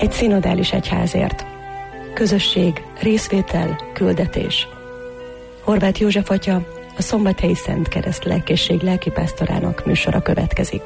Egy szinodális egyházért. Közösség, részvétel, küldetés. Horváth József atya, a Szombathelyi Szent Kereszt Lelkészség lelkipásztorának műsora következik.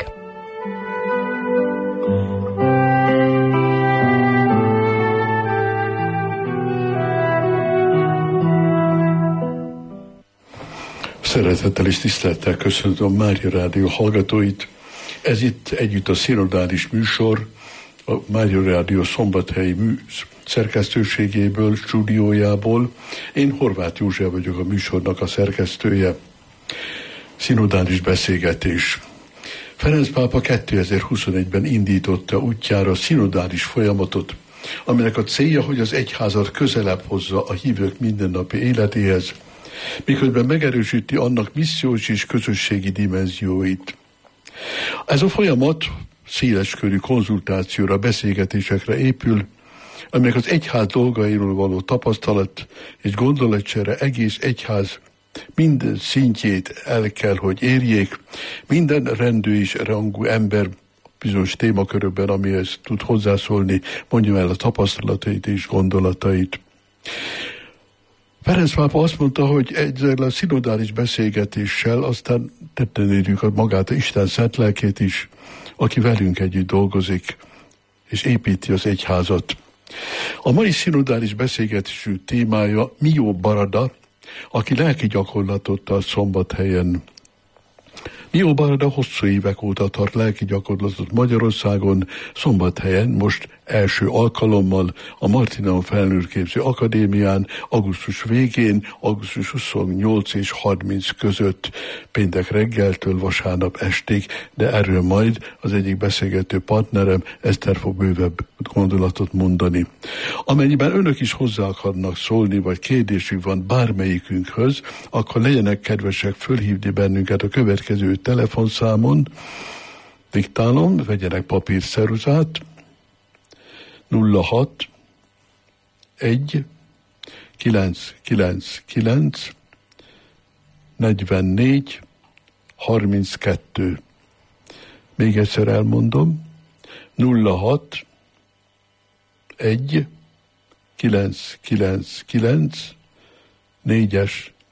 Szeretettel és tisztelettel köszöntöm Mária Rádió hallgatóit. Ez itt együtt a szinodális műsor, a Mária Rádió szombathelyi szerkesztőségéből, stúdiójából. Én Horváth József vagyok, a műsornak a szerkesztője. Szinodális beszélgetés. Ferenc pápa 2021-ben indította útjára a szinodális folyamatot, aminek a célja, hogy az egyházat közelebb hozza a hívők mindennapi életéhez, miközben megerősíti annak missziós és közösségi dimenzióit. Ez a folyamat széleskörű konzultációra, beszélgetésekre épül, amelyek az egyház dolgairól való tapasztalat és gondolatcsere egész egyház minden szintjét el kell, hogy érjék, minden rendű és rangú ember bizonyos témakörökben, amihez tud hozzászólni, mondja el a tapasztalatait és gondolatait. Ferenc pápa azt mondta, hogy ezzel a szinodális beszélgetéssel aztán tetten érjük magát, Isten szent lelkét is, aki velünk együtt dolgozik, és építi az egyházat. A mai szinodális beszélgetésünk témája Mio Barada, aki lelki gyakorlatot tart Szombathelyen. Mio Barada hosszú évek óta tart lelki gyakorlatot Magyarországon, Szombathelyen, most első alkalommal a Martinán Felnőttképző Akadémián augusztus végén, augusztus 28 és 30 között, péntek reggeltől vasárnap estig, de erről majd az egyik beszélgető partnerem, Eszter fog bővebb gondolatot mondani. Amennyiben önök is hozzá akarnak szólni, vagy kérdésük van bármelyikünkhöz, akkor legyenek kedvesek fölhívni bennünket a következő telefonszámon. Diktálom, vegyenek papírszeruzát. 06 1 999 44 32. Még egyszer elmondom. 06 1 999 4-es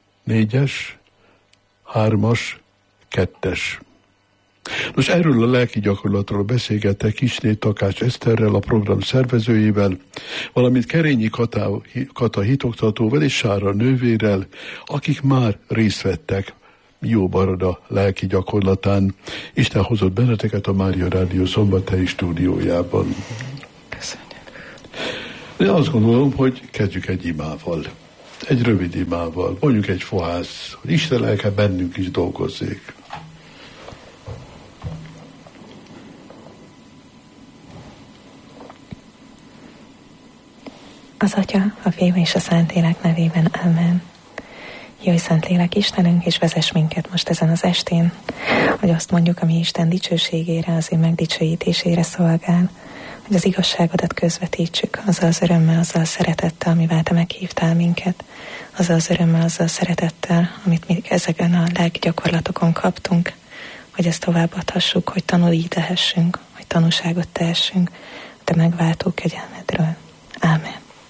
3-as 2-es. Most erről a lelki gyakorlatról beszélgettek Kisné Takács Eszterrel, a program szervezőjével, valamint Kerényi Kata hitoktatóval és Sára nővérrel, akik már részt vettek Mio Barada lelki gyakorlatán. Isten hozott benneteket a Mária Rádió szombathelyi stúdiójában. Köszönjük. De azt gondolom, hogy kezdjük egy imával. Egy rövid imával, mondjuk egy fohász, hogy Isten lelke bennünk is dolgozzék. Az Atya, a Fiú és a Szentlélek nevében. Amen. Jöjj, Szentlélek Istenünk, és vezess minket most ezen az estén, hogy azt mondjuk, ami Isten dicsőségére, az ő megdicsőítésére szolgál, hogy az igazságodat közvetítsük, azzal az örömmel, azzal a szeretettel, amivel te meghívtál minket, azzal az örömmel, azzal a szeretettel, amit mi ezeken a lelki gyakorlatokon kaptunk, hogy ezt továbbadhassuk, hogy tanulítehessünk, hogy tanúságot tehessünk a te megváltó kegyelmedről. Ámen.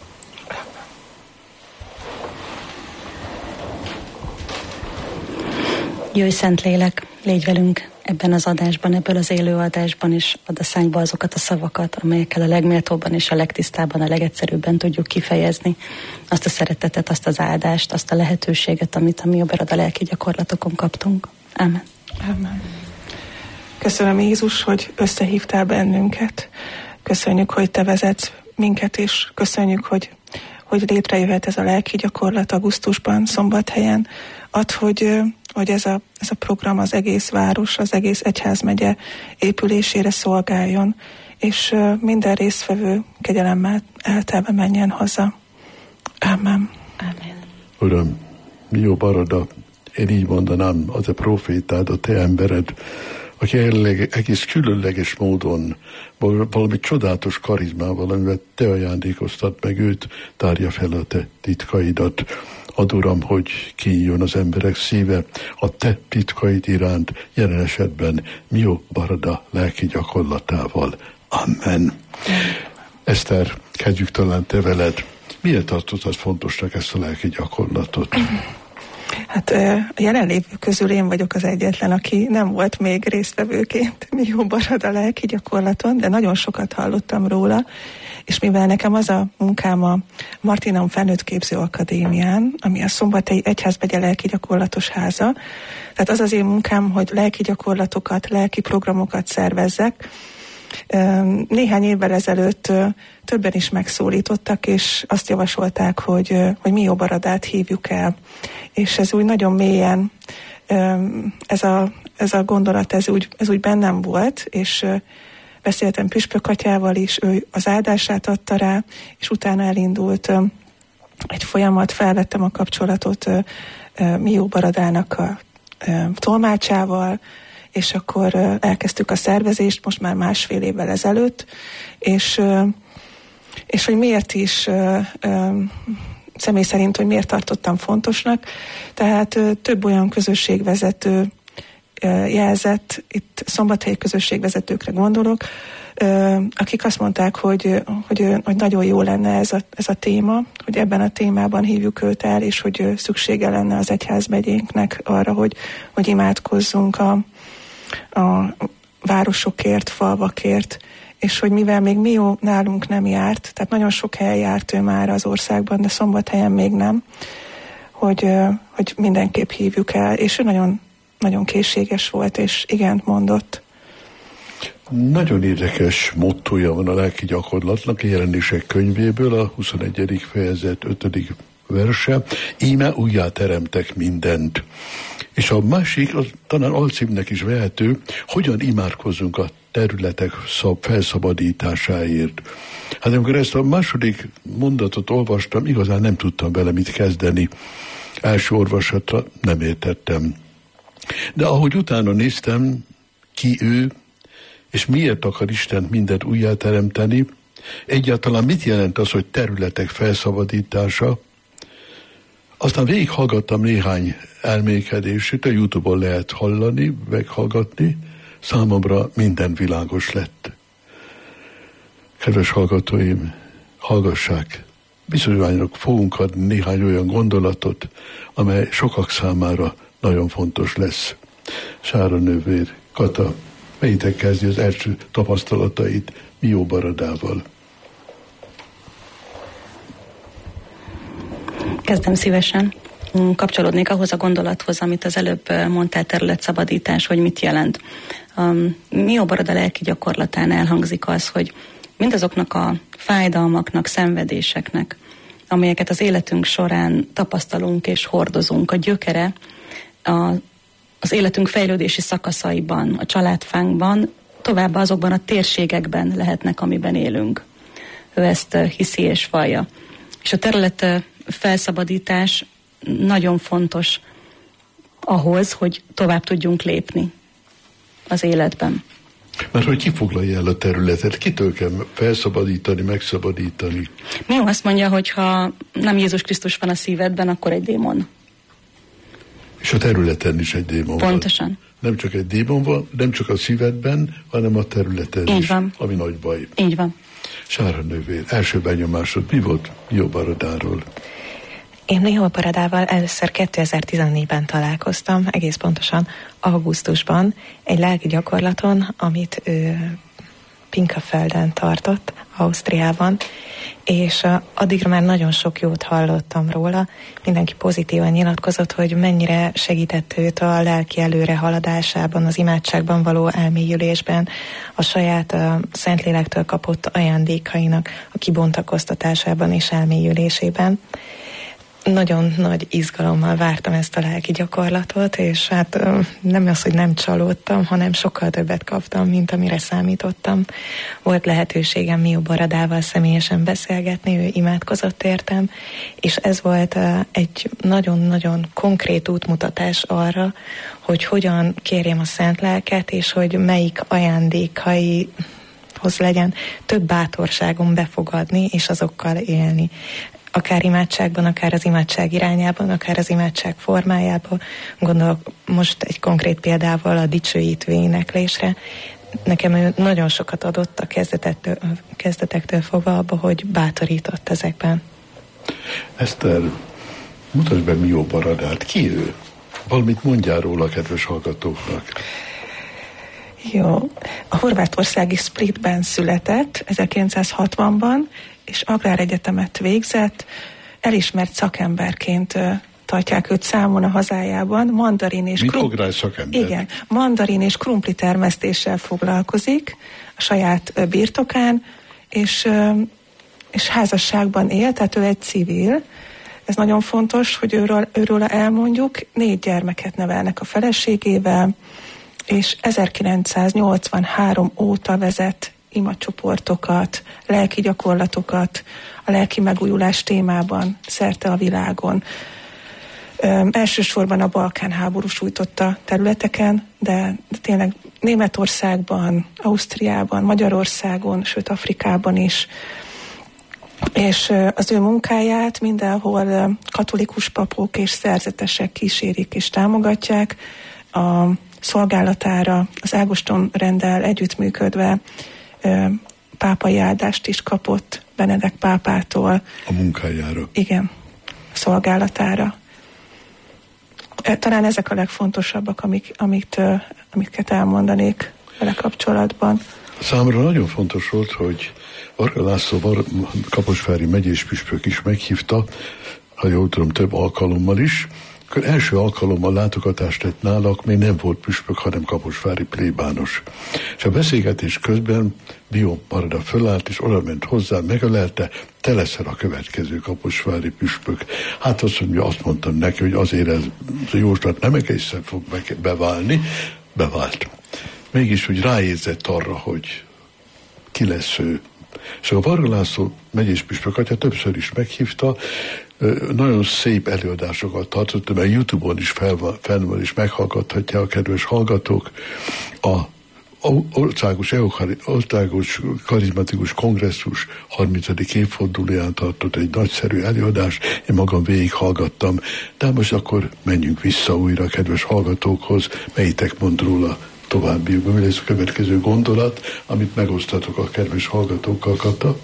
Jöjj, Szentlélek, légy velünk ebben az adásban, ebből az élő adásban, és add a szánkba azokat a szavakat, amelyekkel a legméltóbban és a legtisztábban, a legegyszerűbben tudjuk kifejezni azt a szeretetet, azt az áldást, azt a lehetőséget, amit a Mio Barada lelki gyakorlatokon kaptunk. Ámen. Ámen. Köszönöm, Jézus, hogy összehívtál bennünket. Köszönjük, hogy te vezetsz minket, és köszönjük, hogy létrejöhet ez a lelki gyakorlat augusztusban, Szombathelyen. Add, hogy ez a program az egész város, az egész egyházmegye épülésére szolgáljon, és minden résztvevő kegyelemmel eltelve menjen haza. Ámen. Ámen. Uram, Mio Barada, én így mondanám, az a profétád, a te embered, aki egész különleges módon, valami csodálatos karizmával, amivel te ajándékoztat meg őt, tárja fel a te titkaidat. Add, Uram, hogy kinyíljon az emberek szíve a te titkaid iránt, jelen esetben Mio Barada lelki gyakorlatával. Amen. Eszter, kezdjük talán te veled. Miért tartottad fontosnak ezt a lelki gyakorlatot? Hát a jelenlévők közül én vagyok az egyetlen, aki nem volt még résztvevőként Mió Barada lelki gyakorlaton, de nagyon sokat hallottam róla, és mivel nekem az a munkám a Martinam Felnőtt Képző Akadémián, ami a Szombathelyi Egyházmegye lelki gyakorlatos háza, tehát az az én munkám, hogy lelki gyakorlatokat, lelki programokat szervezzek. Néhány évvel ezelőtt többen is megszólítottak, és azt javasolták, hogy Mió Baradát hívjuk el. És ez úgy nagyon mélyen, ez a gondolat, ez úgy bennem volt, és beszéltem Püspök atyával is, ő az áldását adta rá, és utána elindult egy folyamat, felvettem a kapcsolatot Mió Baradának a tolmácsával, és akkor elkezdtük a szervezést, most már 1,5 évvel ezelőtt, és hogy miért is, személy szerint, hogy miért tartottam fontosnak. Tehát több olyan közösségvezető jelzett, itt szombathelyi közösségvezetőkre gondolok, akik azt mondták, hogy nagyon jó lenne ez a téma, hogy ebben a témában hívjuk őt el, és hogy szüksége lenne az egyházmegyénknek arra, hogy imádkozzunk a városokért, falvakért, és hogy mivel még Mió nálunk nem járt, tehát nagyon sok helyen járt ő már az országban, de Szombathelyen még nem, hogy mindenképp hívjuk el, és ő nagyon, nagyon készséges volt, és igent mondott. Nagyon érdekes mottója van a lelki gyakorlatnak, a Jelenések könyvéből, a 21. fejezet 5. verse, íme újjá teremtek mindent. És a másik, az talán alcímnek is vehető, hogyan imádkozzunk a területek felszabadításáért. Hát amikor ezt a második mondatot olvastam, igazán nem tudtam vele mit kezdeni. Első olvasatra nem értettem. De ahogy utána néztem, ki ő, és miért akar Isten mindent újjáteremteni, egyáltalán mit jelent az, hogy területek felszabadítása, aztán végighallgattam néhány elmékedését, a YouTube-on lehet hallani, meghallgatni, számomra minden világos lett. Kedves hallgatóim, hallgassák, bizonyányok fogunk adni néhány olyan gondolatot, amely sokak számára nagyon fontos lesz. Sára nővér, Kata, melyitek kezdi az első tapasztalatait Mió Baradával? Kezdem szívesen. Kapcsolódnék ahhoz a gondolathoz, amit az előbb mondtál, területszabadítás, hogy mit jelent. Mió Barada lelki gyakorlatán elhangzik az, hogy mindazoknak a fájdalmaknak, szenvedéseknek, amelyeket az életünk során tapasztalunk és hordozunk, a gyökere az életünk fejlődési szakaszaiban, a családfánkban, továbbá azokban a térségekben lehetnek, amiben élünk. Ő ezt hiszi és vallja. És a terület felszabadítás nagyon fontos ahhoz, hogy tovább tudjunk lépni az életben. Mert hogy ki foglalja el a területet? Kitől kell felszabadítani, megszabadítani? Mió azt mondja, hogy ha nem Jézus Krisztus van a szívedben, akkor egy démon. És a területen is egy démon Pontosan. van. Nem csak egy démon van, nem csak a szívedben, hanem a területen így is, van. Ami nagy baj. Így van. Sára nővér, első benyomásod mi volt Mió Baradáról? Én Mió Baradával először 2014-ben találkoztam, egész pontosan augusztusban, egy lelki gyakorlaton, amit Pinkafelden tartott, Ausztriában, és addigra már nagyon sok jót hallottam róla. Mindenki pozitívan nyilatkozott, hogy mennyire segített őt a lelki előrehaladásában, az imádságban való elmélyülésben, a saját Szentlélektől kapott ajándékainak a kibontakoztatásában és elmélyülésében. Nagyon nagy izgalommal vártam ezt a lelki gyakorlatot, és hát nem az, hogy nem csalódtam, hanem sokkal többet kaptam, mint amire számítottam. Volt lehetőségem Mió Baradával személyesen beszélgetni, ő imádkozott értem, és ez volt egy nagyon-nagyon konkrét útmutatás arra, hogy hogyan kérjem a Szent Lelket, és hogy melyik ajándékaihoz legyen több bátorságom befogadni, és azokkal élni. Akár imádságban, akár az imádság irányában, akár az imádság formájában. Gondolok most egy konkrét példával a dicsőítő éneklésre. nekem ő nagyon sokat adott a kezdetektől fogva abba, hogy bátorított ezekben. Eszter, mutasd be Mió Baradát. Ki ő? Valamit mondjál róla, kedves hallgatóknak. Jó. A horvátországi Splitben született 1960-ban, és agráregyetemet végzett. Elismert szakemberként tartják őt számon a hazájában. Mandarin és krumpli termesztéssel foglalkozik a saját birtokán, és házasságban él, tehát ő egy civil. Ez nagyon fontos, hogy őről elmondjuk. 4 gyermeket nevelnek a feleségével, és 1983 óta vezet imacsoportokat, lelki gyakorlatokat a lelki megújulás témában szerte a világon. Elsősorban a Balkán háború sújtotta területeken, de tényleg Németországban, Ausztriában, Magyarországon, sőt Afrikában is. És az ő munkáját mindenhol katolikus papok és szerzetesek kísérik és támogatják. A szolgálatára az Ágoston renddel együttműködve pápai áldást is kapott Benedek pápától. A munkájára. Igen, a szolgálatára. Talán ezek a legfontosabbak, amiket elmondanék vele kapcsolatban. Számomra nagyon fontos volt, hogy Varga László kaposvári megyés püspök is meghívta, ha jól tudom, több alkalommal is. Akkor első alkalommal látogatást tett nálak, még nem volt püspök, hanem kaposvári plébános. És a beszélgetés közben Mió Barada fölállt, és oda ment hozzá, megölelte, te leszel a következő kaposvári püspök. Hát azt mondtam neki, hogy azért ez a jóslat nem egészen fog beválni, bevált. Mégis úgy ráérzett arra, hogy ki lesz ő. És a Varga László megyés püspök atya többször is meghívta, nagyon szép előadásokat tartott, mert YouTube-on is fenn van, és meghallgathatják a kedves hallgatók. A országos karizmatikus kongresszus 30. évfordulóján tartott egy nagyszerű előadást, én magam végighallgattam, de most akkor menjünk vissza újra a kedves hallgatókhoz, melyitek mond róla továbbiakban. Mi lesz a következő gondolat, amit megosztatok a kedves hallgatókkal, Kata?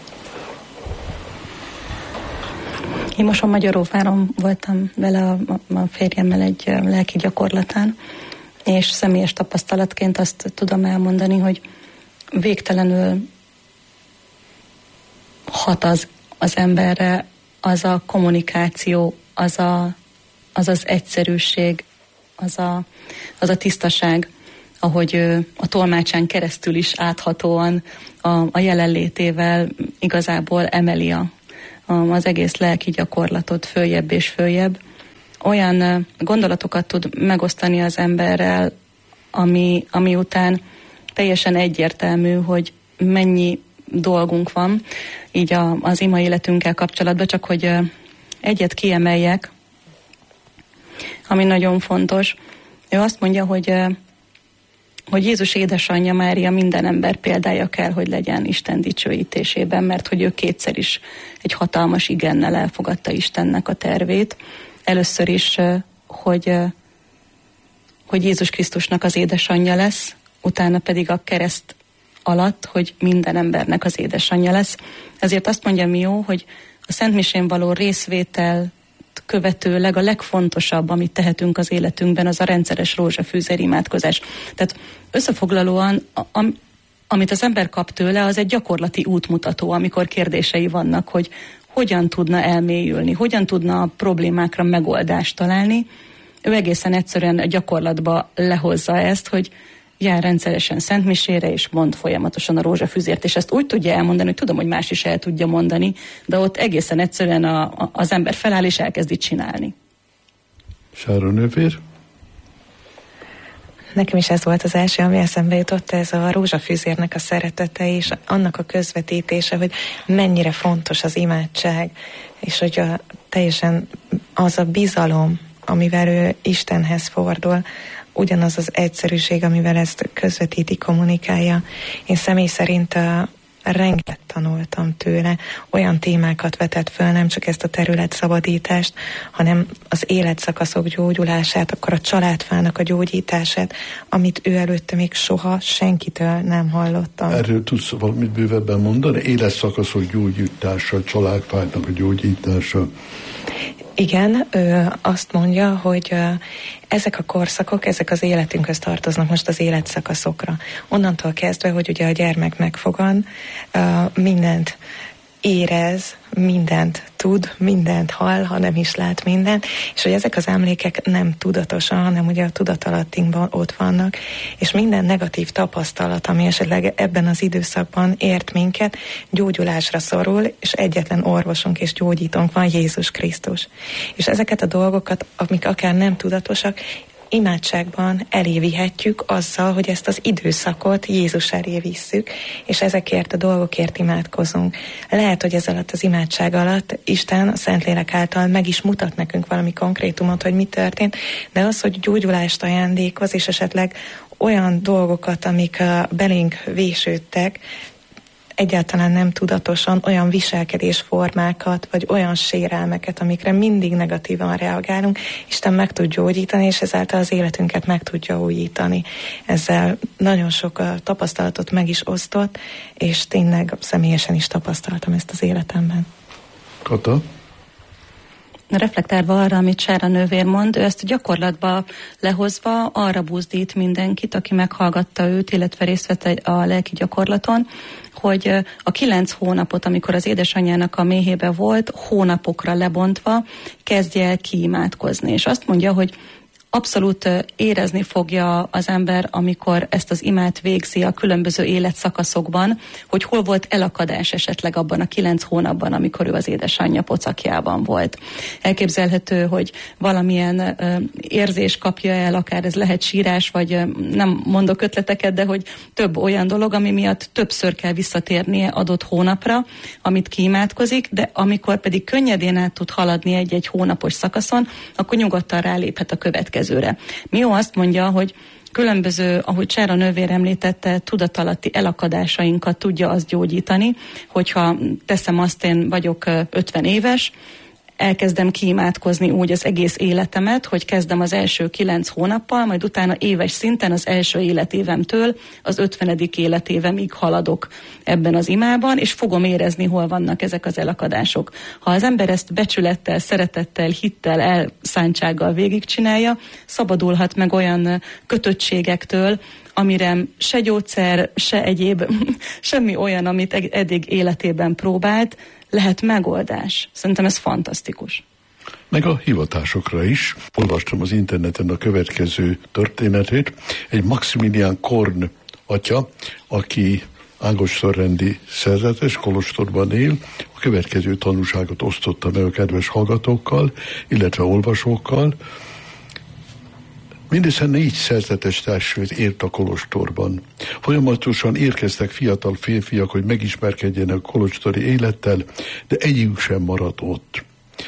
Én most a Magyaróváron voltam vele a férjemmel egy lelki gyakorlatán, és személyes tapasztalatként azt tudom elmondani, hogy végtelenül hat az emberre az a kommunikáció, az egyszerűség, az a tisztaság, ahogy a tolmácsán keresztül is áthatóan a jelenlétével igazából emeli az egész lelki gyakorlatot följebb és följebb. Olyan gondolatokat tud megosztani az emberrel, ami után teljesen egyértelmű, hogy mennyi dolgunk van így az ima életünkkel kapcsolatban, csak hogy egyet kiemeljek, ami nagyon fontos. Ő azt mondja, hogy Jézus édesanyja Mária minden ember példája kell, hogy legyen Isten dicsőítésében, mert hogy ő kétszer is egy hatalmas igennel elfogadta Istennek a tervét. Először is, hogy Jézus Krisztusnak az édesanyja lesz, utána pedig a kereszt alatt, hogy minden embernek az édesanyja lesz. Ezért azt mondja Mió, hogy a Szentmisén való részvétel követőleg a legfontosabb, amit tehetünk az életünkben, az a rendszeres rózsafűzer imádkozás. Tehát összefoglalóan, amit az ember kap tőle, az egy gyakorlati útmutató, amikor kérdései vannak, hogy hogyan tudna elmélyülni, hogyan tudna a problémákra megoldást találni. Ő egészen egyszerűen a gyakorlatba lehozza ezt, hogy jár rendszeresen szentmisére, és mond folyamatosan a rózsafűzért, és ezt úgy tudja elmondani, hogy tudom, hogy más is el tudja mondani, de ott egészen egyszerűen az ember feláll, és elkezdi csinálni. Sára nővér? Nekem is ez volt az első, ami eszembe jutott, ez a rózsafűzérnek a szeretete, és annak a közvetítése, hogy mennyire fontos az imádság, és hogy teljesen az a bizalom, amivel ő Istenhez fordul, ugyanaz az egyszerűség, amivel ezt közvetíti, kommunikálja. Én személy szerint rengeteg tanultam tőle, olyan témákat vetett föl, nem csak ezt a területszabadítást, hanem az életszakaszok gyógyulását, akkor a családfának a gyógyítását, amit ő előtte még soha senkitől nem hallottam. Erről tudsz valamit bővebben mondani? Életszakaszok gyógyítása, családfának a gyógyítása. Igen, ő azt mondja, hogy ezek a korszakok, ezek az életünkhöz tartoznak most az életszakaszokra. Onnantól kezdve, hogy ugye a gyermek megfogad, mindent érez, mindent tud, mindent hall, ha nem is lát mindent, és hogy ezek az emlékek nem tudatosan, hanem ugye a tudatalattinkban ott vannak, és minden negatív tapasztalat, ami esetleg ebben az időszakban ért minket, gyógyulásra szorul, és egyetlen orvosunk és gyógyítónk van, Jézus Krisztus. És ezeket a dolgokat, amik akár nem tudatosak, imádságban elévihetjük azzal, hogy ezt az időszakot Jézus elé visszük, és ezekért a dolgokért imádkozunk. Lehet, hogy ez alatt az imádság alatt Isten a Szentlélek által meg is mutat nekünk valami konkrétumot, hogy mi történt, de az, hogy gyógyulást ajándékoz, és esetleg olyan dolgokat, amik belénk vésődtek, egyáltalán nem tudatosan olyan viselkedésformákat, vagy olyan sérelmeket, amikre mindig negatívan reagálunk, Isten meg tud gyógyítani, és ezáltal az életünket meg tudja újítani. Ezzel nagyon sok tapasztalatot meg is osztott, és tényleg személyesen is tapasztaltam ezt az életemben. Kata? Reflektálva arra, amit Sára nővér mond, ő ezt a gyakorlatba lehozva arra buzdít mindenkit, aki meghallgatta őt, illetve részt vett a lelki gyakorlaton, hogy a 9 hónapot, amikor az édesanyjának a méhébe volt, hónapokra lebontva kezdje el kiimádkozni. És azt mondja, hogy abszolút érezni fogja az ember, amikor ezt az imát végzi a különböző életszakaszokban, hogy hol volt elakadás esetleg abban a 9 hónapban, amikor ő az édesanyja pocakjában volt. Elképzelhető, hogy valamilyen érzés kapja el, akár ez lehet sírás, vagy nem mondok ötleteket, de hogy több olyan dolog, ami miatt többször kell visszatérnie adott hónapra, amit kiimádkozik, de amikor pedig könnyedén át tud haladni egy-egy hónapos szakaszon, akkor nyugodtan ráléphet a következőre. Mió azt mondja, hogy különböző, ahogy Sára nővér említette, tudatalatti elakadásainkat tudja azt gyógyítani, hogyha teszem azt, én vagyok 50 éves, elkezdem kiimádkozni úgy az egész életemet, hogy kezdem az első 9 hónappal, majd utána éves szinten az első életévemtől az 50. életévemig haladok ebben az imában, és fogom érezni, hol vannak ezek az elakadások. Ha az ember ezt becsülettel, szeretettel, hittel, elszántsággal végigcsinálja, szabadulhat meg olyan kötöttségektől, amire se gyógyszer, se egyéb, semmi olyan, amit eddig életében próbált, lehet megoldás. Szerintem ez fantasztikus. Meg a hivatásokra is. Olvastam az interneten a következő történetét. Egy Maximilian Korn atya, aki ágossorrendi szerzetes, kolostorban él, a következő tanúságot osztotta meg a kedves hallgatókkal, illetve olvasókkal. Mindössze 4 szerzetes testvér ért a kolostorban. Folyamatosan érkeztek fiatal férfiak, hogy megismerkedjenek a kolostori élettel, de egyikük sem maradt ott.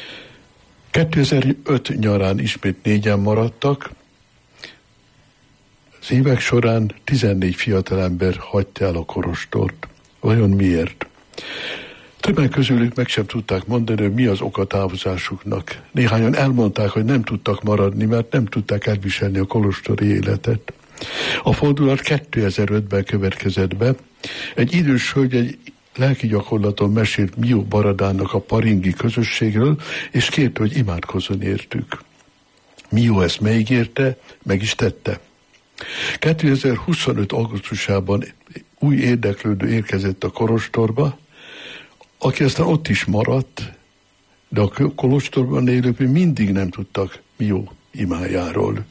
2005 nyarán ismét 4-en maradtak. Az évek során 14 fiatalember hagyta el a kolostort. Vajon miért? Többen közülük meg sem tudták mondani, hogy mi az oka távozásuknak. Néhányan elmondták, hogy nem tudtak maradni, mert nem tudták elviselni a kolostori életet. A fordulat 2005-ben következett be. Egy idős hölgy egy lelki gyakorlaton mesélt Mió Baradának a paringi közösségről, és kérte, hogy imádkozzon értük. Mió ezt megígérte, meg is tette. 2025. augusztusában új érdeklődő érkezett a kolostorba, aki aztán ott is maradt, de a kolostorban élők mindig nem tudtak Mió imájáról.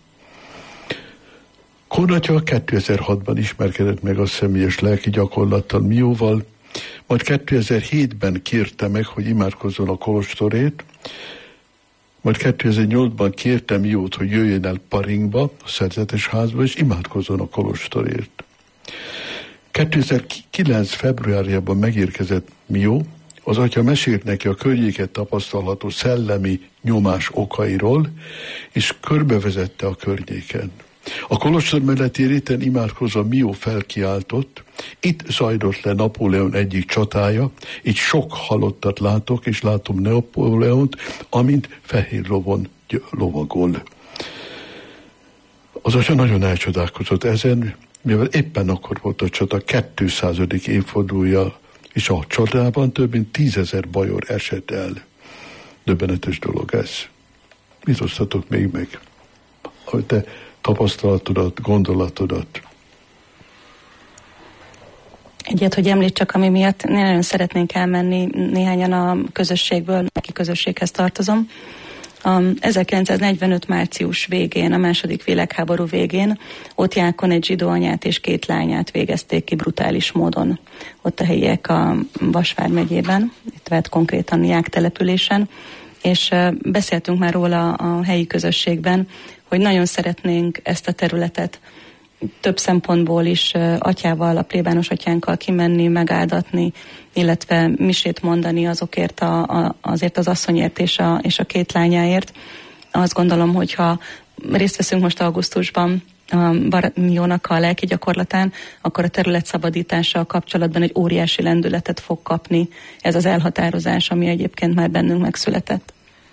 Korn atya 2006-ban ismerkedett meg a személyes lelki gyakorlattal Mióval, majd 2007-ben kérte meg, hogy imádkozzon a kolostorét, majd 2008-ban kérte Miót, hogy jöjjön el Paringba, a szerzetes házba, és imádkozzon a kolostorért. 2009. februárjában megérkezett Mió, az atya mesélt neki a környéket tapasztalható szellemi nyomás okairól, és körbevezette a környéken. A kolostor melletti réten imádkozva Mió felkiáltott, itt zajlott le Napóleon egyik csatája, itt sok halottat látok, és látom Napóleont, amint fehér lovon lovagol. Az atya nagyon elcsodálkozott ezen, mivel éppen akkor volt a csata 200. évfordulója, és a csatában több mint 10 000 bajor esett el. Döbbenetes dolog ez. Mit osztatok még meg? A te tapasztalatodat, gondolatodat. Egyet, hogy említsek, ami miatt nagyon szeretnénk elmenni néhányan a közösségből, aki közösséghez tartozom. 1945. március végén, a második világháború végén Otyákon egy zsidó anyát és 2 lányát végezték ki brutális módon. Ott a helyiek a Vas vármegyében, itt vett konkrétan Ják településen, és beszéltünk már róla a helyi közösségben, hogy nagyon szeretnénk ezt a területet több szempontból is atyával, a plébános atyánkkal kimenni, megáldatni, illetve misét mondani azokért azért az asszonyért és a 2 lányáért. Azt gondolom, hogyha részt veszünk most augusztusban Miónak a lelki gyakorlatán, akkor a terület szabadítással kapcsolatban egy óriási lendületet fog kapni ez az elhatározás, ami egyébként már bennünk megszületett.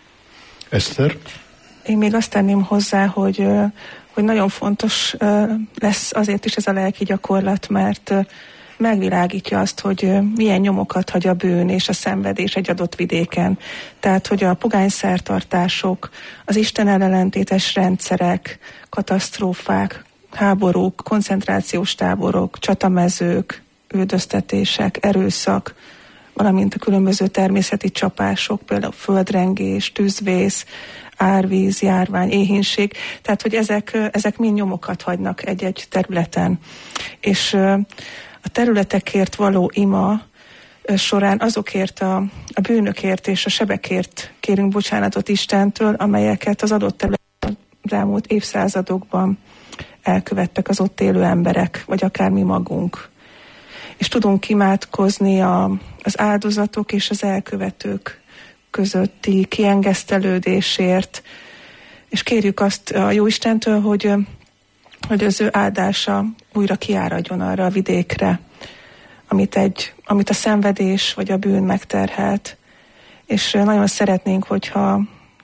Eszter? Én még azt tenném hozzá, hogy nagyon fontos lesz azért is ez a lelki gyakorlat, mert megvilágítja azt, hogy milyen nyomokat hagy a bűn és a szenvedés egy adott vidéken. Tehát, hogy a pogány szertartások, az Isten ellentétes rendszerek, katasztrófák, háborúk, koncentrációs táborok, csatamezők, üldöztetések, erőszak, valamint a különböző természeti csapások, például földrengés, tűzvész, árvíz, járvány, éhínség, tehát hogy ezek mind nyomokat hagynak egy-egy területen. És a területekért való ima során azokért a bűnökért és a sebekért kérünk bocsánatot Istentől, amelyeket az adott területen az elmúlt évszázadokban elkövettek az ott élő emberek, vagy akár mi magunk. És tudunk imádkozni az áldozatok és az elkövetők közötti kiengesztelődésért, és kérjük azt a Jóistentől, hogy az ő áldása újra kiáradjon arra a vidékre, amit a szenvedés vagy a bűn megterhelt. És nagyon szeretnénk, hogyha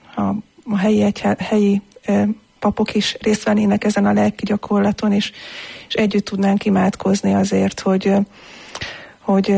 a helyi papok is részt vennének ezen a lelki gyakorlaton, és együtt tudnánk imádkozni azért, hogy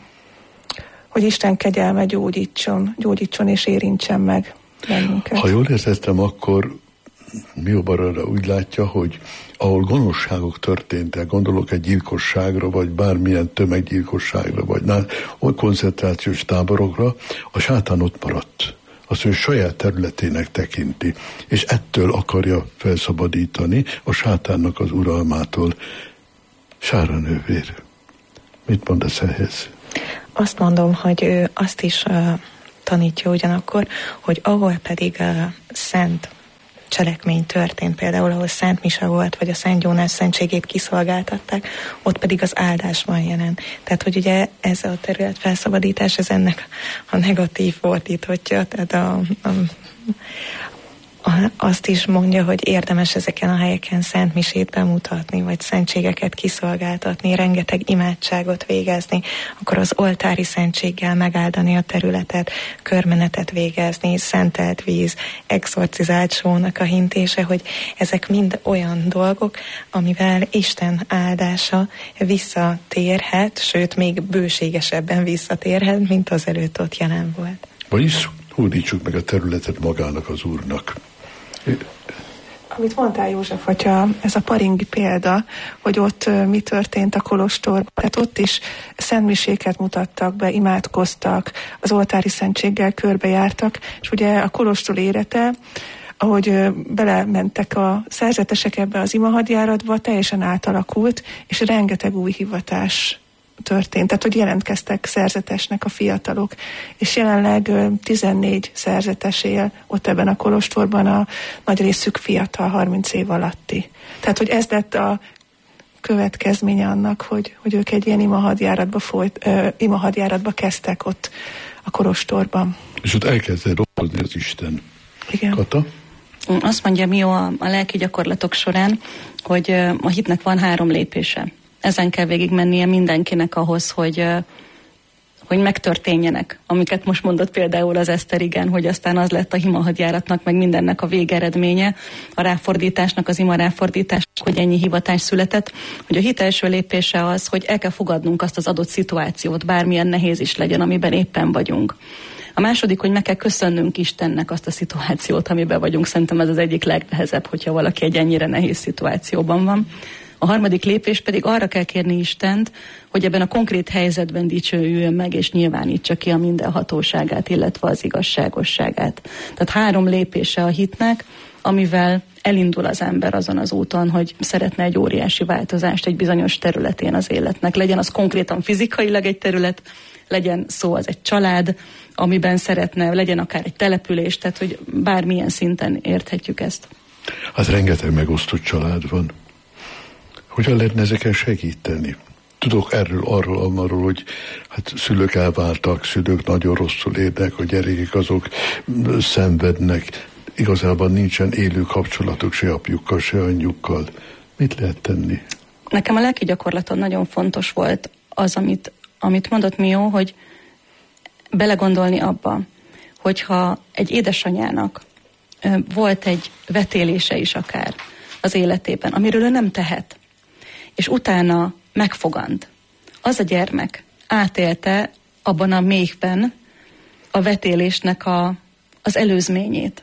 Isten kegyelme gyógyítson és érintsen meg bennünket. Ha jól értettem, akkor Mióbarra úgy látja, hogy ahol gonoszságok történtek, gondolok egy gyilkosságra, vagy bármilyen tömeggyilkosságra, vagy koncentrációs táborokra, a sátán ott maradt. Azt ő saját területének tekinti, és ettől akarja felszabadítani a sátánnak az uralmától. Sára nővér, mit mondasz ehhez? Azt mondom, hogy ő azt is tanítja ugyanakkor, hogy ahol pedig szent cselekmény történt, például ahol Szent Mise volt, vagy a Szent Jónás szentségét kiszolgáltatták, ott pedig az áldás van jelen. Tehát, hogy ugye ez a terület felszabadítás, ez ennek a negatív fordítottja, tehát azt is mondja, hogy érdemes ezeken a helyeken Szent Misét bemutatni, vagy szentségeket kiszolgáltatni, rengeteg imádságot végezni, akkor az oltári szentséggel megáldani a területet, körmenetet végezni, szentelt víz, exorcizált sónak a hintése, hogy ezek mind olyan dolgok, amivel Isten áldása visszatérhet, sőt, még bőségesebben visszatérhet, mint az előtt ott jelen volt. Vagyis hódítsuk meg a területet magának az Úrnak. Amit mondtál, József, atya, ez a paringi példa, hogy ott mi történt a kolostorban. Tehát ott is szentmiséket mutattak be, imádkoztak, az oltári szentséggel körbejártak, és ugye a kolostor élete, ahogy belementek a szerzetesek ebbe az imahadjáratba, teljesen átalakult, és rengeteg új hivatás történt, tehát hogy jelentkeztek szerzetesnek a fiatalok, és jelenleg 14 szerzetes él ott ebben a kolostorban, a nagy részük fiatal, 30 év alatti. Tehát, hogy ez lett a következménye annak, hogy ők egy ilyen imahadjáratba kezdtek ott a kolostorban. És ott elkezdett dolgozni az Isten. Igen. Kata? Azt mondja Mio a lelki gyakorlatok során, hogy a hitnek van 3 lépése. Ezen kell végigmennie mindenkinek ahhoz, hogy megtörténjenek, amiket most mondott például az Eszter, igen, hogy aztán az lett a himahadjáratnak, meg mindennek a végeredménye, a ráfordításnak, az ima ráfordításnak, hogy ennyi hivatás született, hogy a hit első lépése az, hogy el kell fogadnunk azt az adott szituációt, bármilyen nehéz is legyen, amiben éppen vagyunk. A második, hogy meg kell köszönnünk Istennek azt a szituációt, amiben vagyunk. Szerintem ez az egyik legnehezebb, hogyha valaki egy ennyire nehéz szituációban van. A harmadik lépés pedig arra kell kérni Istent, hogy ebben a konkrét helyzetben dicsőüljön meg, és nyilvánítsa ki a mindenhatóságát, illetve az igazságosságát. Tehát 3 lépése a hitnek, amivel elindul az ember azon az úton, hogy szeretne egy óriási változást egy bizonyos területén az életnek. Legyen az konkrétan fizikailag egy terület, legyen szó az egy család, amiben szeretne, legyen akár egy település, tehát hogy bármilyen szinten érthetjük ezt. Hát rengeteg megosztott család van. Hogyan lehetne ezeken segíteni? Tudok arról, hogy hát szülők elváltak, szülők nagyon rosszul érnek, a gyerekek azok szenvednek. Igazából nincsen élő kapcsolatuk se apjukkal, se anyjukkal. Mit lehet tenni? Nekem a lelki gyakorlaton nagyon fontos volt az, amit mondott Mio, hogy belegondolni abba, hogyha egy édesanyának volt egy vetélése is akár az életében, amiről ő nem tehet, és utána megfogant. Az a gyermek átélte abban a méhben a vetélésnek az előzményét.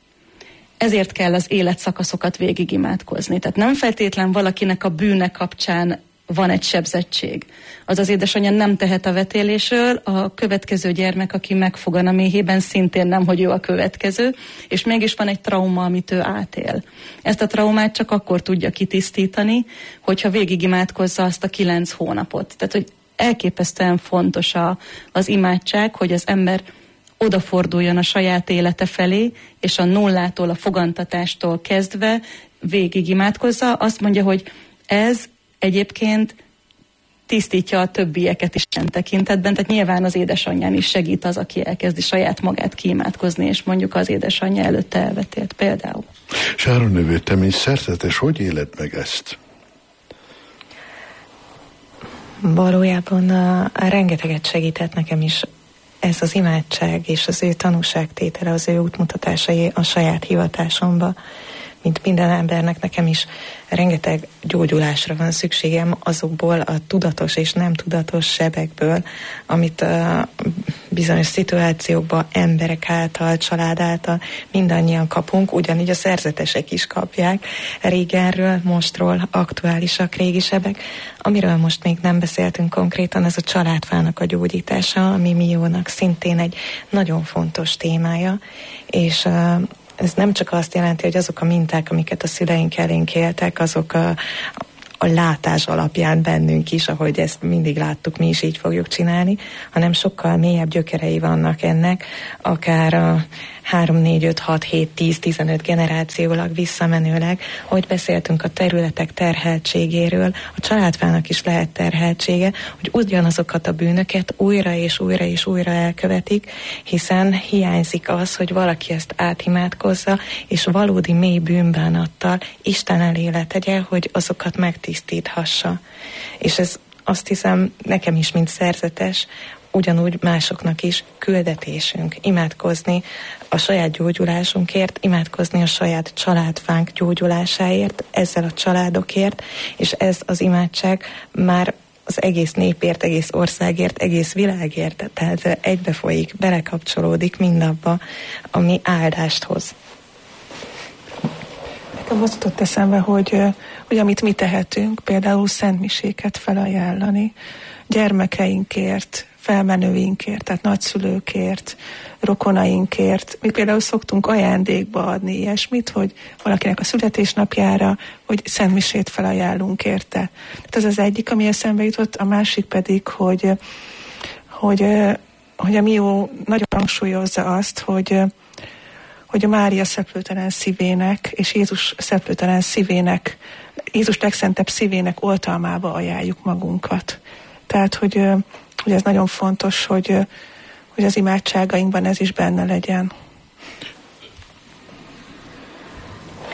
Ezért kell az életszakaszokat végigimádkozni. Tehát nem feltétlen valakinek a bűne kapcsán van egy sebzettség. Az az édesanyja nem tehet a vetélésről, a következő gyermek, aki megfogan a méhében, szintén nem, hogy ő a következő, és mégis van egy trauma, amit ő átél. Ezt a traumát csak akkor tudja kitisztítani, hogyha végigimádkozza azt a 9 hónapot. Tehát, hogy elképesztően fontos az imádság, hogy az ember odaforduljon a saját élete felé, és a nullától, a fogantatástól kezdve végigimádkozza. Azt mondja, hogy ez egyébként tisztítja a többieket is ilyen tekintetben, tehát nyilván az édesanyján is segít az, aki elkezdi saját magát kiimádkozni, és mondjuk az édesanyja előtte elvetélt például. Sáron nővér, te mint szerzetes, hogy éled meg ezt? Valójában rengeteget segített nekem is ez az imádság és az ő tanúságtétele, az ő útmutatásai a saját hivatásomba. Mint minden embernek, nekem is rengeteg gyógyulásra van szükségem azokból a tudatos és nem tudatos sebekből, amit bizonyos szituációkban emberek által, család által mindannyian kapunk, ugyanígy a szerzetesek is kapják régenről, mostról, aktuálisak, régi sebek. Amiről most még nem beszéltünk konkrétan, ez a családfának a gyógyítása, ami Miónak szintén egy nagyon fontos témája, és ez nem csak azt jelenti, hogy azok a minták, amiket a szüleink elénk éltek, azok a látás alapján bennünk is, ahogy ezt mindig láttuk, mi is így fogjuk csinálni, hanem sokkal mélyebb gyökerei vannak ennek, akár a 3, 4, 5, 6, 7, 10, 15 generációlag visszamenőleg, hogy beszéltünk a területek terheltségéről, a családfának is lehet terheltsége, hogy ugyanazokat a bűnöket újra és újra és újra elkövetik, hiszen hiányzik az, hogy valaki ezt átimádkozza, és valódi mély bűnbánattal Isten elé letegye, hogy azokat megtisztíthassa. És ez azt hiszem nekem is, mint szerzetes, ugyanúgy másoknak is küldetésünk, imádkozni a saját gyógyulásunkért, imádkozni a saját családfánk gyógyulásáért, ezzel a családokért, és ez az imádság már az egész népért, egész országért, egész világért, tehát egybefolyik, belekapcsolódik mindabba, ami áldást hoz. Nekem azt jutott eszembe, hogy amit mi tehetünk, például szentmiséket felajánlani, gyermekeinkért, felmenőinkért, tehát nagyszülőkért, rokonainkért. Mi például szoktunk ajándékba adni ilyesmit, hogy valakinek a születésnapjára, hogy szentmisét felajánlunk érte. Tehát ez az egyik, ami eszembe jutott, a másik pedig, hogy a Mio nagyon hangsúlyozza azt, hogy a Mária szeplőtelen szívének és Jézus szeplőtelen szívének, Jézus legszentebb szívének oltalmába ajánljuk magunkat. Tehát, hogy ez nagyon fontos, hogy az imádságainkban ez is benne legyen.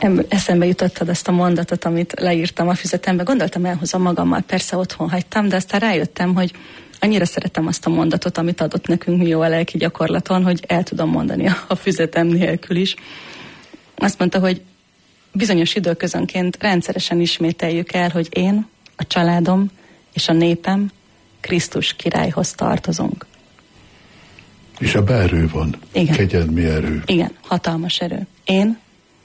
Eszembe jutottad ezt a mondatot, amit leírtam a füzetembe. Gondoltam, elhozom magammal, persze otthon hagytam, de aztán rájöttem, hogy annyira szeretem azt a mondatot, amit adott nekünk Mió a lelki gyakorlaton, hogy el tudom mondani a füzetem nélkül is. Azt mondta, hogy bizonyos időközönként rendszeresen ismételjük el, hogy én, a családom és a népem Krisztus királyhoz tartozunk. És ebben erő van. Igen. Kegyelmi erő. Igen, hatalmas erő. Én,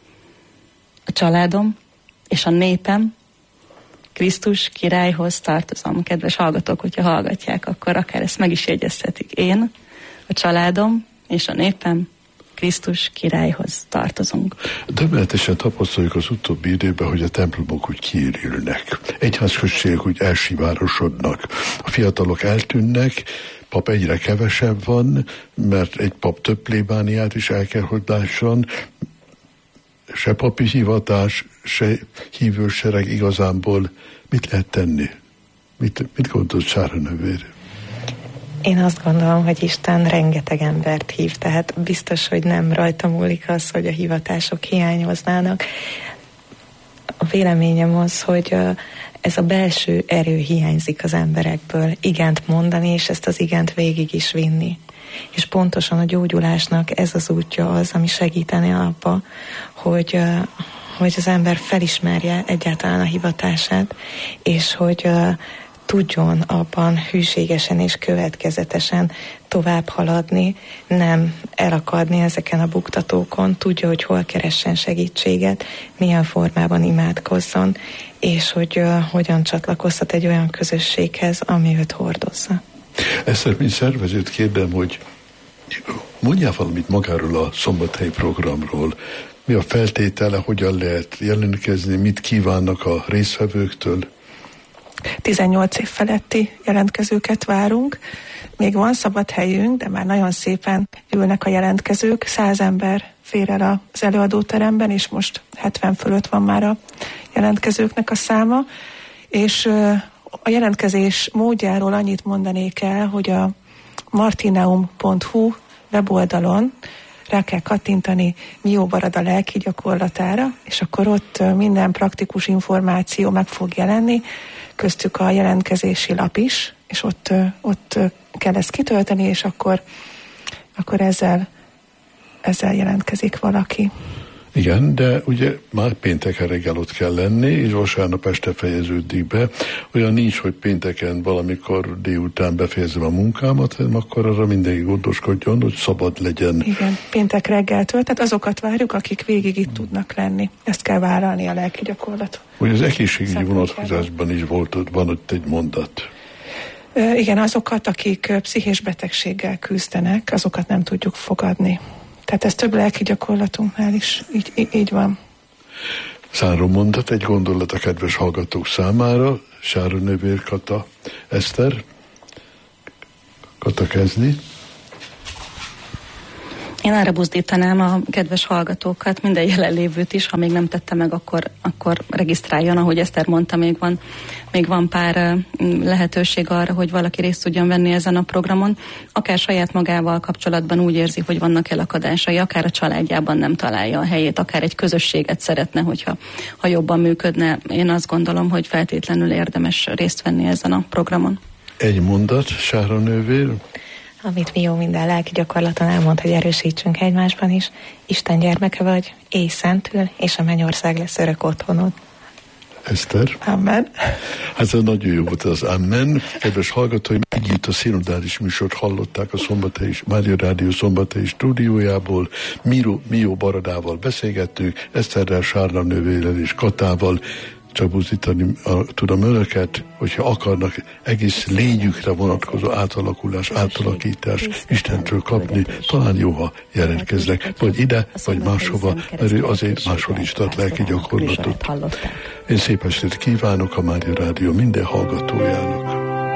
a családom és a népem Krisztus királyhoz tartozom. Kedves hallgatók, hogyha hallgatják, akkor akár ezt meg is jegyezhetik. Én, a családom és a népem Krisztus királyhoz tartozunk. Döbbenetesen tapasztaljuk az utóbbi időben, hogy a templomok úgy kiürülnek. Egyházközségek úgy elsivárosodnak. A fiatalok eltűnnek, pap egyre kevesebb van, mert egy pap több plébániát is el kell, hogy lásson. Se papi hivatás, se hívősereg igazából. Mit lehet tenni? Mit gondolt Sára nővér? Én azt gondolom, hogy Isten rengeteg embert hív, tehát biztos, hogy nem rajta múlik az, hogy a hivatások hiányoznának. A véleményem az, hogy ez a belső erő hiányzik az emberekből, igent mondani, és ezt az igent végig is vinni. És pontosan a gyógyulásnak ez az útja az, ami segíteni abba, hogy az ember felismerje egyáltalán a hivatását, és hogy tudjon abban hűségesen és következetesen tovább haladni, nem elakadni ezeken a buktatókon, tudja, hogy hol keressen segítséget, milyen formában imádkozzon, és hogy hogyan csatlakozhat egy olyan közösséghez, ami őt hordozza. Eszter, mint szervezőt kérdem, hogy mondjál valamit magáról a szombathelyi programról. Mi a feltétele, hogyan lehet jelentkezni, mit kívánnak a résztvevőktől? 18 év feletti jelentkezőket várunk. Még van szabad helyünk, de már nagyon szépen ülnek a jelentkezők. 100 ember fér el az előadóteremben, és most 70 fölött van már a jelentkezőknek a száma. És a jelentkezés módjáról annyit mondanék el, hogy a martineum.hu weboldalon rá kell kattintani Mió Barada lelki gyakorlatára, és akkor ott minden praktikus információ meg fog jelenni, köztük a jelentkezési lap is, és ott kell ezt kitölteni, és akkor ezzel jelentkezik valaki. Igen, de ugye már pénteken reggel ott kell lenni, és vasárnap este fejeződik be. Olyan nincs, hogy pénteken valamikor délután befejezem a munkámat, hanem akkor arra mindenki gondoskodjon, hogy szabad legyen. Igen, péntek reggeltől, tehát azokat várjuk, akik végig itt tudnak lenni. Ezt kell vállalni a lelki gyakorlat. Hogy az egészségügyi vonatkozásban is van ott egy mondat. Igen, azokat, akik pszichés betegséggel küzdenek, azokat nem tudjuk fogadni. Tehát ez több lelki gyakorlatunknál is így van. Záró mondat, egy gondolat a kedves hallgatók számára. Sára nővér, Kata, Eszter. Kata kezdi. Én arra buzdítanám a kedves hallgatókat, minden jelenlévőt is, ha még nem tette meg, akkor regisztráljon, ahogy Eszter mondta, még van pár lehetőség arra, hogy valaki részt tudjon venni ezen a programon. Akár saját magával kapcsolatban úgy érzi, hogy vannak elakadásai, akár a családjában nem találja a helyét, akár egy közösséget szeretne, hogyha jobban működne. Én azt gondolom, hogy feltétlenül érdemes részt venni ezen a programon. Egy mondat, Sára nővér. Amit Mió minden lelki gyakorlaton elmond, hogy erősítsünk egymásban is. Isten gyermeke vagy, élj szentül, és a mennyország lesz örök otthonod. Eszter. Amen. Hát ez nagyon jó volt az amen. Kedves hallgatóim, együtt a szinodális műsort hallották a Mária Rádió szombathelyi stúdiójából. Mió Baradával beszélgettünk, Eszterrel, Sára nővérrel és Katával. Csak buzdítani tudom önöket, hogyha akarnak egész lényükre vonatkozó átalakítás Istentől kapni, talán jó, ha jelentkeznek, vagy ide, vagy máshova, mert ő azért máshol is tart lelki gyakorlatot. Én szép estét kívánok a Mária Rádió minden hallgatójának.